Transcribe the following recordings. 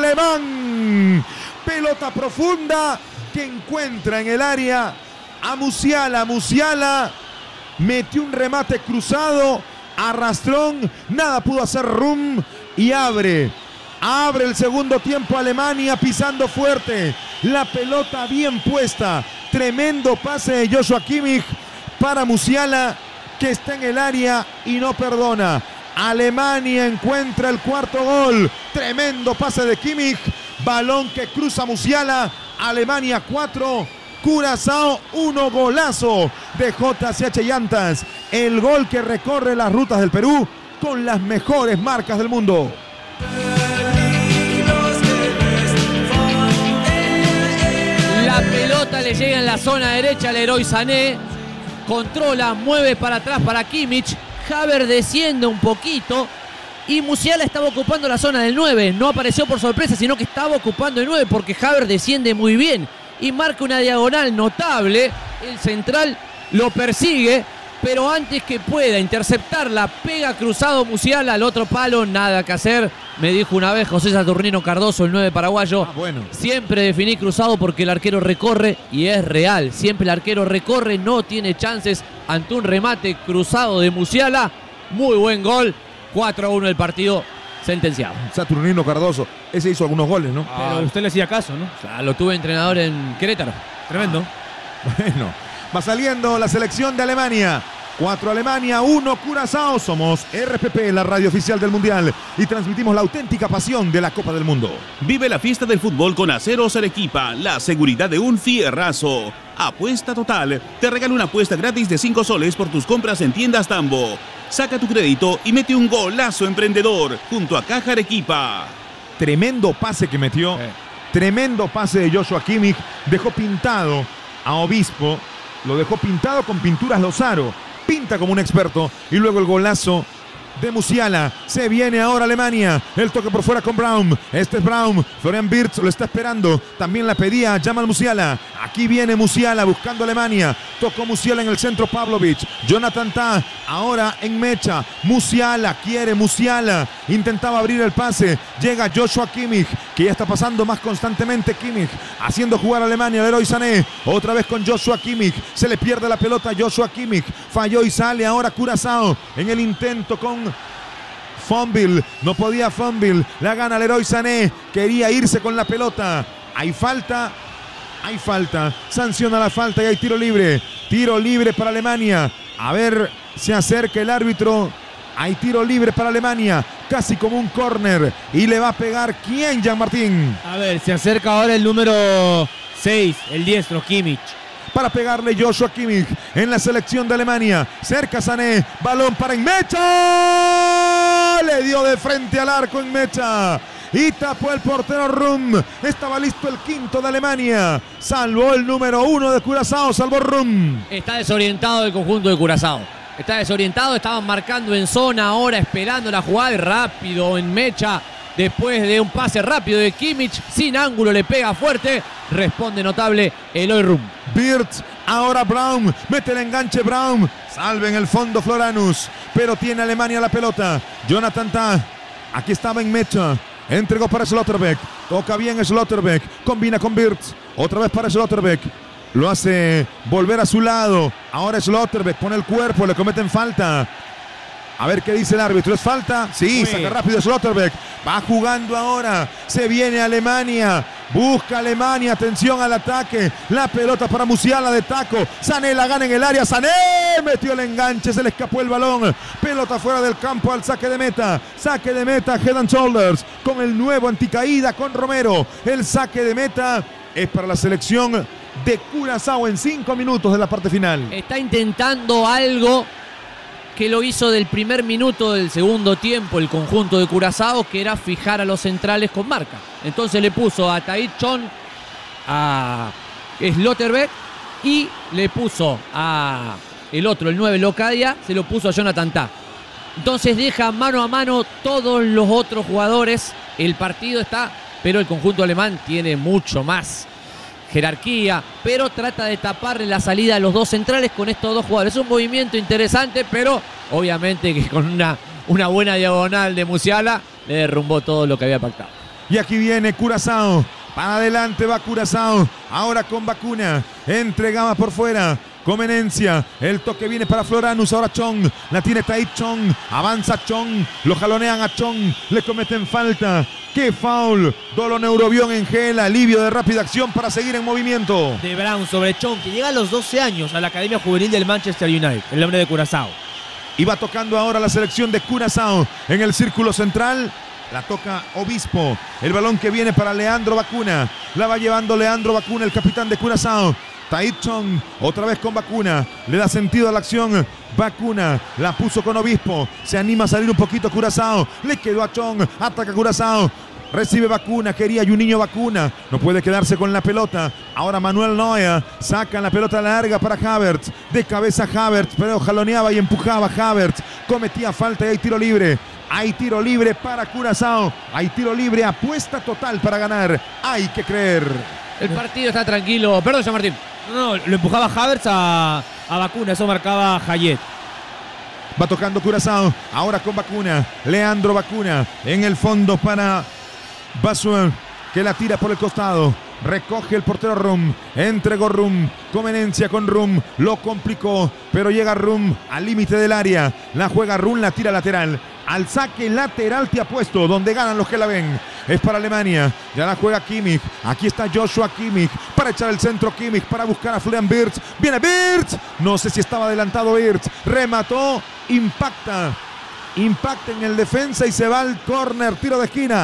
alemán. Pelota profunda que encuentra en el área a Musiala. Musiala metió un remate cruzado, arrastrón, nada pudo hacer Rum y abre el segundo tiempo Alemania pisando fuerte. La pelota bien puesta. Tremendo pase de Joshua Kimmich para Musiala, que está en el área y no perdona. Alemania encuentra el cuarto gol. Tremendo pase de Kimmich. Balón que cruza Musiala. Alemania 4, Curazao 1. Golazo de JCH Llantas. El gol que recorre las rutas del Perú con las mejores marcas del mundo. La pelota le llega en la zona derecha al Leroy Sané. Controla, mueve para atrás para Kimmich. Havertz desciende un poquito y Musiala estaba ocupando la zona del 9. No apareció por sorpresa, sino que estaba ocupando el 9 porque Havertz desciende muy bien y marca una diagonal notable. El central lo persigue, pero antes que pueda interceptarla, pega cruzado Musiala al otro palo. Nada que hacer. Me dijo una vez José Saturnino Cardoso, el 9 paraguayo, bueno. Siempre definí cruzado porque el arquero recorre, y es real. Siempre el arquero recorre, no tiene chances ante un remate cruzado de Musiala. Muy buen gol. 4-1 el partido sentenciado. Saturnino Cardoso, ese hizo algunos goles, ¿no? Pero usted le hacía caso, ¿no? O sea, lo tuve entrenador en Querétaro. Tremendo. Bueno, va saliendo la selección de Alemania. 4 Alemania, 1 Curazao. Somos RPP, la radio oficial del Mundial, y transmitimos la auténtica pasión de la Copa del Mundo. Vive la fiesta del fútbol con Aceros Arequipa, la seguridad de un fierrazo. Apuesta total. Te regalo una apuesta gratis de 5 soles por tus compras en tiendas Tambo. Saca tu crédito y mete un golazo emprendedor junto a Caja Arequipa. Tremendo pase que metió. Tremendo pase de Joshua Kimmich. Dejó pintado a Obispo. Lo dejó pintado con pinturas Lozaro. Pinta como un experto. Y luego el golazo de Musiala. Se viene ahora Alemania. El toque por fuera con Braun. Este es Braun. Florian Wirtz lo está esperando. También la pedía Jamal Musiala. Aquí viene Musiala buscando Alemania. Tocó Musiala en el centro Pavlovic. Jonathan Tah ahora en mecha. Musiala quiere Musiala. Intentaba abrir el pase. Llega Joshua Kimmich, que ya está pasando más constantemente. Kimmich haciendo jugar a Alemania. Leroy Sané. Otra vez con Joshua Kimmich. Se le pierde la pelota a Joshua Kimmich. Falló y sale ahora Curazao en el intento con Fonville. No podía Fonville. La gana Leroy Sané. Quería irse con la pelota. Hay falta. Hay falta. Sanciona la falta y hay tiro libre. Tiro libre para Alemania. A ver, se acerca el árbitro. Hay tiro libre para Alemania. Casi como un córner. Y le va a pegar ¿quién, Jean Martín? A ver, se acerca ahora el número 6, el diestro, Kimmich. Para pegarle Joshua Kimmich en la selección de Alemania. Cerca Sané. Balón para Enmecha. Le dio de frente al arco Enmecha. Y tapó el portero Rum. Estaba listo el quinto de Alemania. Salvó el número 1 de Curazao. Salvó Rum. Está desorientado el conjunto de Curazao. Está desorientado. Estaban marcando en zona ahora, esperando la jugada. Y rápido Enmecha. Después de un pase rápido de Kimmich, sin ángulo, le pega fuerte. Responde notable Eloy Rum. Wirtz, ahora Braun, mete el enganche Braun. Salve en el fondo Floranus, pero tiene Alemania la pelota. Jonathan Tah, aquí estaba Enmecha. Entregó para Schlotterbeck. Toca bien Schlotterbeck. Combina con Wirtz. Otra vez para Schlotterbeck. Lo hace volver a su lado. Ahora Schlotterbeck pone el cuerpo. Le cometen falta. A ver qué dice el árbitro. ¿Es falta? Sí, saca rápido Schlotterbeck. Va jugando ahora. Se viene Alemania. Busca Alemania. Atención al ataque. La pelota para Musiala de taco. Sané la gana en el área. Sané metió el enganche. Se le escapó el balón. Pelota fuera del campo al saque de meta. Saque de meta. Head and Shoulders. Con el nuevo anticaída con Romero. El saque de meta es para la selección de Curazao en 5 minutos de la parte final. Está intentando algo que lo hizo del primer minuto del segundo tiempo el conjunto de Curazao, que era fijar a los centrales con marca. Entonces le puso a Tahith Chong, a Schlotterbeck, y le puso a el otro, el 9 Locadia, se lo puso a Jonathan Tah. Entonces deja mano a mano todos los otros jugadores. El partido está, pero el conjunto alemán tiene mucho más jerarquía, pero trata de taparle la salida a los dos centrales con estos dos jugadores. Es un movimiento interesante, pero obviamente que con una buena diagonal de Musiala le derrumbó todo lo que había pactado. Y aquí viene Curazao. Para adelante va Curazao. Ahora con Vacuna. Entregaba por fuera. Comenencia, el toque viene para Floranus, ahora Chong, la tiene Tahith Chong, avanza Chong, lo jalonean a Chong, le cometen falta. ¡Qué foul! Dolo Neurobión en gel, alivio de rápida acción para seguir en movimiento. De Brown sobre Chong, que llega a los 12 años a la Academia Juvenil del Manchester United, el hombre de Curazao. Y va tocando ahora la selección de Curazao en el círculo central. La toca Obispo, el balón que viene para Leandro Vacuna, la va llevando Leandro Vacuna, el capitán de Curazao. Tahith Chong, otra vez con Vacuna, le da sentido a la acción. Vacuna, la puso con Obispo, se anima a salir un poquito Curazao, le quedó a Chong, ataca Curazao. Recibe Vacuna, quería Juninho Vacuna, no puede quedarse con la pelota. Ahora Manuel Neuer, saca la pelota larga para Havertz, de cabeza Havertz, pero jaloneaba y empujaba Havertz, cometía falta y hay tiro libre. Hay tiro libre para Curazao, hay tiro libre, apuesta total para ganar, hay que creer. El partido está tranquilo. Perdón, Jean Martín. No, lo empujaba Havertz a Vacuna, eso marcaba Hayet. Va tocando Curazao, ahora con Vacuna, Leandro Vacuna, en el fondo para Basuel, que la tira por el costado. Recoge el portero Rum, entregó Rum, Comenencia con Rum, lo complicó, pero llega Rum al límite del área, la juega Rum, la tira lateral, al saque lateral te apuesto, donde ganan los que la ven, es para Alemania, ya la juega Kimmich, aquí está Joshua Kimmich, para echar el centro Kimmich, para buscar a Florian Wirtz, viene Wirtz, no sé si estaba adelantado Wirtz, remató, impacta en el defensa y se va al córner, tiro de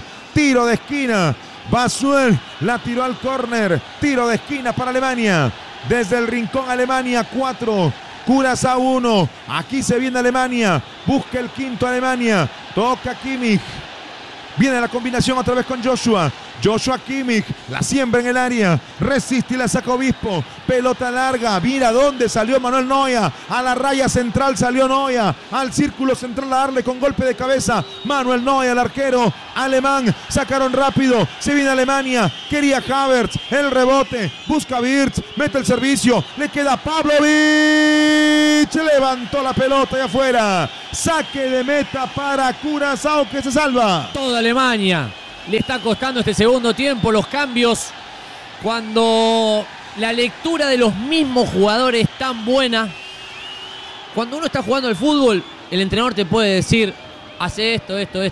esquina, Basuel la tiró al córner, tiro de esquina para Alemania, desde el rincón Alemania 4, Curazao 1, aquí se viene Alemania, busca el quinto Alemania, toca Kimmich, viene la combinación otra vez con Joshua Kimmich, la siembra en el área, resiste y la saca Obispo, pelota larga, mira dónde salió Manuel Neuer, a la raya central salió Neuer, al círculo central a darle con golpe de cabeza, Manuel Neuer, el arquero alemán, sacaron rápido, se viene Alemania, quería Havertz, el rebote, busca Wirtz, mete el servicio, le queda Pavlovic, levantó la pelota y afuera, saque de meta para Curazao que se salva. Toda Alemania le está costando este segundo tiempo, los cambios, cuando la lectura de los mismos jugadores es tan buena. Cuando uno está jugando al fútbol, el entrenador te puede decir, hace esto.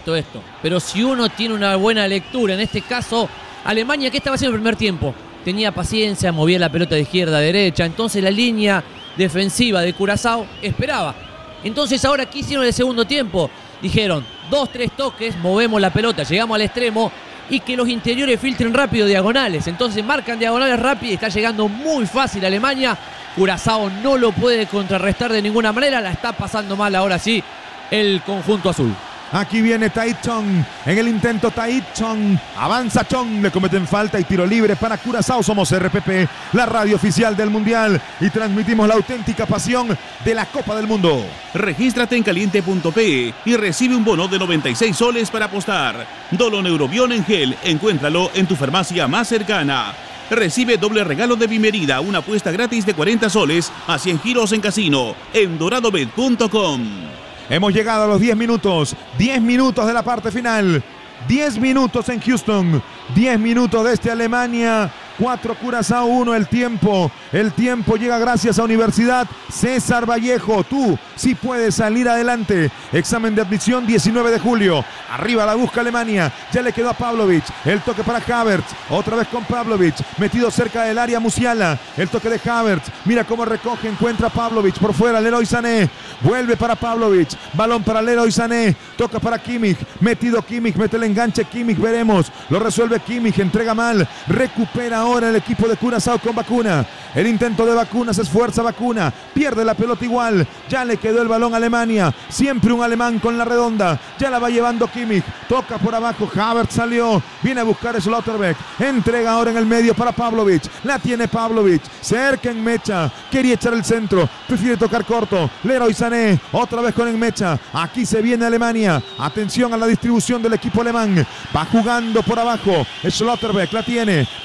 Pero si uno tiene una buena lectura, en este caso, Alemania, ¿qué estaba haciendo en el primer tiempo? Tenía paciencia, movía la pelota de izquierda a derecha, entonces la línea defensiva de Curazao esperaba. Entonces ahora, ¿qué hicieron en el segundo tiempo? Dijeron, 2-3 toques, movemos la pelota, llegamos al extremo y que los interiores filtren rápido diagonales. Entonces marcan diagonales rápido y está llegando muy fácil a Alemania. Curazao no lo puede contrarrestar de ninguna manera, la está pasando mal ahora sí el conjunto azul. Aquí viene Tahith Chong, en el intento Tahith Chong, avanza Chong, le cometen falta y tiro libre para Curazao. Somos RPP, la radio oficial del Mundial y transmitimos la auténtica pasión de la Copa del Mundo. Regístrate en caliente.pe y recibe un bono de 96 soles para apostar. Dolo Neurobión en gel, encuéntralo en tu farmacia más cercana. Recibe doble regalo de bienvenida, una apuesta gratis de 40 soles a 100 giros en casino en doradobet.com. Hemos llegado a los 10 minutos de la parte final. 10 minutos en Houston, 10 minutos desde Alemania, 4 Curazao 1 el tiempo llega gracias a Universidad César Vallejo, tú sí puedes salir adelante, examen de admisión 19 de julio, arriba la busca Alemania, ya le quedó a Pavlovic, el toque para Havertz, otra vez con Pavlovic, metido cerca del área Musiala, el toque de Havertz, mira cómo recoge, encuentra a Pavlovic por fuera, Leroy Sané, vuelve para Pavlovic, balón para Leroy Sané, toca para Kimmich, metido Kimmich, mete el enganche Kimmich, veremos, lo resuelve Kimmich, entrega mal, recupera ahora el equipo de Curazao con Vacuna, el intento de Vacuna, se esfuerza Vacuna, pierde la pelota igual, ya le quedó el balón a Alemania, siempre un alemán con la redonda, ya la va llevando Kimmich, toca por abajo, Havertz salió, viene a buscar Schlotterbeck, entrega ahora en el medio para Pavlovic, la tiene Pavlovic, cerca en mecha, quería echar el centro, prefiere tocar corto, Leroy Sané, otra vez con Enmecha, aquí se viene Alemania, atención a la distribución del equipo alemán, va jugando por abajo, Schlotterbeck la tiene, para adelante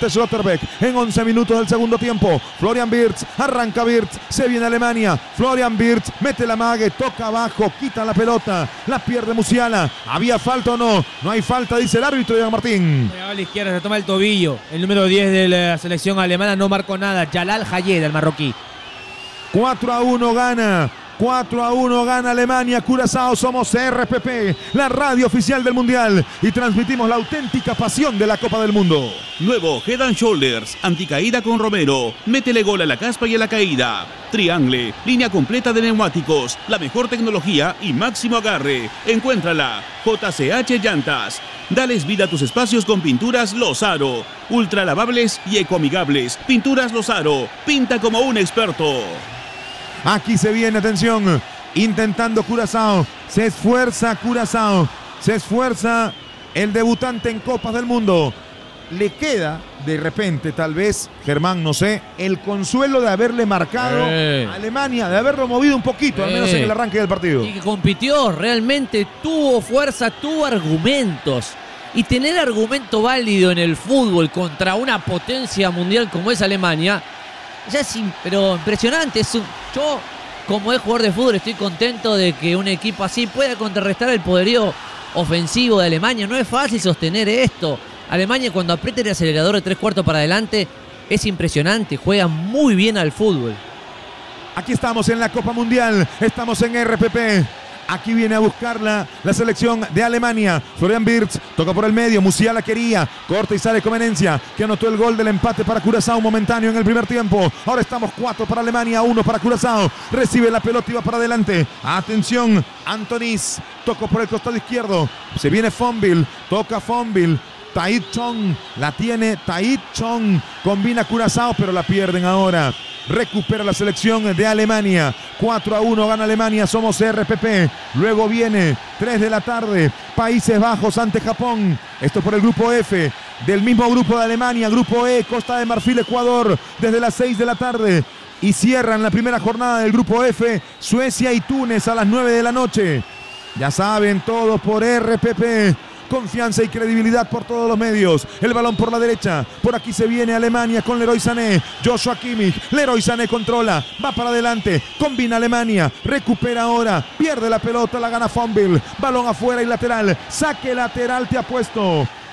ante Schlotterbeck en 11 minutos del segundo tiempo. Florian Wirtz, arranca Wirtz, se viene Alemania. Florian Wirtz mete la mague, toca abajo, quita la pelota, la pierde Musiala. ¿Había falta o no? No hay falta, dice el árbitro Diego Martín. A la izquierda se toma el tobillo. El número 10 de la selección alemana no marcó nada. Jalal Hayed, el marroquí. 4-1 gana. 4-1 gana Alemania. Curazao, somos RPP, la radio oficial del Mundial, y transmitimos la auténtica pasión de la Copa del Mundo. Nuevo Head and Shoulders, anticaída con Romero. Métele gol a la caspa y a la caída. Triangle, línea completa de neumáticos, la mejor tecnología y máximo agarre. Encuéntrala. JCH Llantas. Dales vida a tus espacios con pinturas Lozaro. Ultra lavables y ecoamigables. Pinturas Lozaro. Pinta como un experto. Aquí se viene, atención, intentando Curazao, se esfuerza Curazao, se esfuerza el debutante en Copas del Mundo. Le queda, de repente, tal vez, Germán, no sé, el consuelo de haberle marcado a Alemania, de haberlo movido un poquito, al menos en el arranque del partido. Y que compitió, realmente tuvo fuerza, tuvo argumentos. Y tener argumento válido en el fútbol contra una potencia mundial como es Alemania, ya es pero impresionante. Yo, como es jugador de fútbol, estoy contento de que un equipo así pueda contrarrestar el poderío ofensivo de Alemania. No es fácil sostener esto. Alemania, cuando aprieta el acelerador de 3/4 para adelante, es impresionante. Juega muy bien al fútbol. Aquí estamos en la Copa Mundial, estamos en RPP. Aquí viene a buscarla la selección de Alemania. Florian Wirtz toca por el medio. Musiala quería. Corta y sale Comenencia, que anotó el gol del empate para Curazao momentáneo en el primer tiempo. Ahora estamos 4 para Alemania, 1 para Curazao. Recibe la pelota y va para adelante. Atención, Antonis. Tocó por el costado izquierdo. Se viene Fonville. Toca Fonville. Tahith Chong. La tiene Tahith Chong. Combina Curazao, pero la pierden ahora. Recupera la selección de Alemania. 4-1 gana Alemania, somos RPP. Luego viene 3 de la tarde, Países Bajos ante Japón. Esto por el grupo F, del mismo grupo de Alemania, grupo E, Costa de Marfil, Ecuador, desde las 6 de la tarde. Y cierran la primera jornada del grupo F, Suecia y Túnez a las 9 de la noche. Ya saben, todo por RPP. Confianza y credibilidad por todos los medios. El balón por la derecha. Por aquí se viene Alemania con Leroy Sané. Joshua Kimmich. Leroy Sané controla. Va para adelante. Combina Alemania. Recupera ahora. Pierde la pelota. La gana Fonville. Balón afuera y lateral. Saque lateral te ha puesto.